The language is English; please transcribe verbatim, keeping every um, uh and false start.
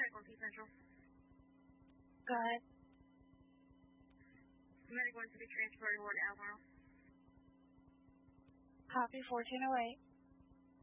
Medic on T Central. Go ahead. Medic wants to be transferred toward Alvaro. Copy fourteen oh eight.